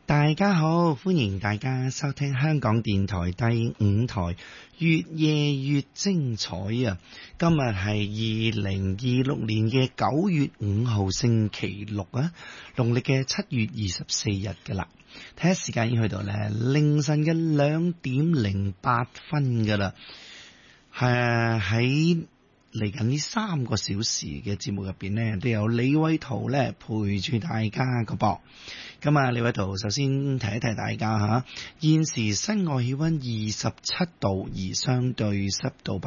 大家好，歡迎大家收聽香港電台第5台越夜越精彩啊！今日係2026年嘅9月5號星期六啊，農曆嘅7月24日㗎喇。睇下時間已經去到咧凌晨嘅2點08分㗎喇。喺嚟緊呢3個小時嘅節目入邊呢，都有李偉圖咧陪住大家個噃。咁啊，李偉圖首先提一提大家吓，現時室外氣溫27度，而相對濕度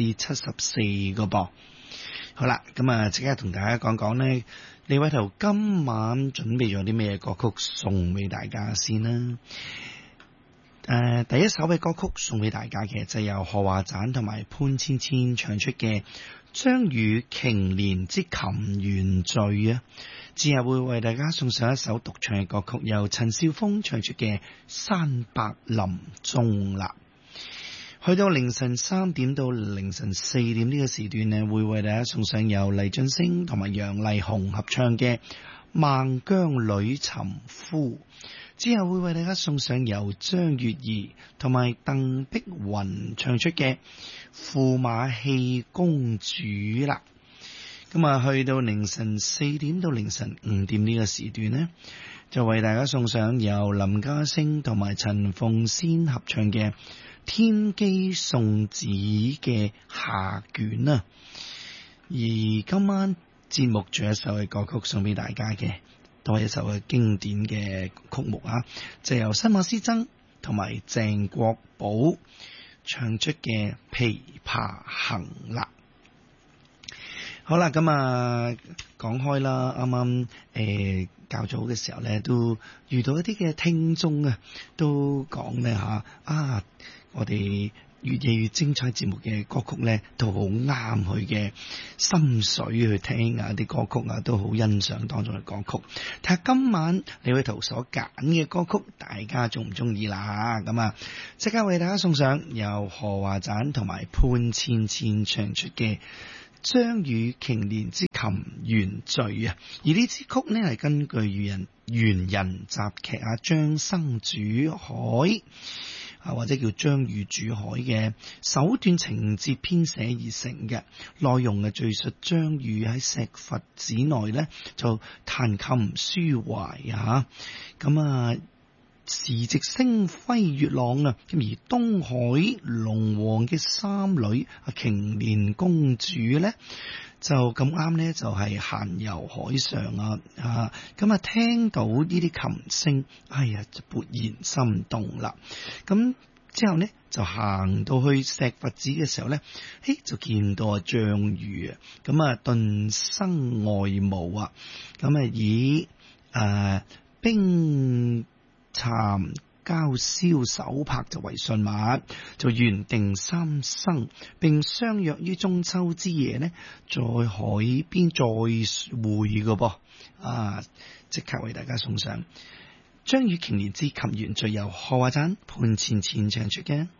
74%個噃。好啦，咁啊，即刻同大家講講呢，李偉圖今晚準備咗啲咩歌曲送俾大家先啦。第一首嘅歌曲送俾大家嘅就由何華盞同埋潘芊芊唱出嘅《將與瓊蓮之琴緣聚》啊，之後會為大家送上一首獨唱嘅歌曲，由陳少峰唱出嘅《山伯臨終》啦。去到凌晨3點到凌晨4點呢個時段呢，會為大家送上由黎俊升同埋楊麗紅合唱嘅《孟姜女尋夫》。之後會為大家送上由張月兒同埋鄧碧雲唱出嘅《駙馬戲公主》啦。咁啊，去到凌晨4點到凌晨5點呢個時段呢，就為大家送上由林家聲同埋陳鳳仙合唱嘅《天機送子》嘅下卷啊。而今晚節目仲有一首嘅歌曲送俾大家嘅，都係一首嘅經典嘅曲目啊，就由新馬師曾同埋鄭國寶唱出嘅《琵琶行》啦。好啦，咁啊講開啦，啱啱較早嘅時候咧，都遇到一啲嘅聽眾啊，都講咧我哋越夜越精彩節目嘅歌曲咧，都好啱佢嘅心水去聽啊！啲歌曲啊，都好欣賞當中嘅歌曲。睇下今晚李偉圖所揀嘅歌曲，大家中唔中意啦？咁啊，即刻為大家送上由何華盞同埋潘芊芊唱出嘅《將與瓊蓮之琴緣聚》啊！而呢支曲呢，係根據元人雜劇啊張生主海或者叫張遇主海嘅首段情節編寫而成嘅，內容嘅敘述張遇喺石佛寺內呢就彈琴抒懷啊，咁啊時值星輝月朗啊，咁而東海龍王嘅三女瓊蓮公主呢，就咁啱呢，就係閒遊海上啊，咁啊聽到呢啲琴聲，就勃然心動啦。咁之後呢，就行到去石佛寺嘅時候呢，就見到張遇啊，咁啊頓生愛慕啊，咁啊以冰蠶交簫手拍就為信物，就緣定三生，並相約於中秋之夜呢，在海邊再會個噃。即刻為大家送上將與瓊蓮之琴緣聚，由何華盞潘芊芊唱出嘅。